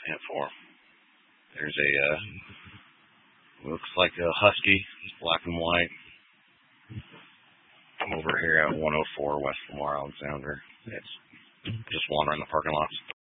at 4. There's a, looks like a Husky, black and white. I'm over here at 104 West Lamar Alexander. It's just wandering the parking lots.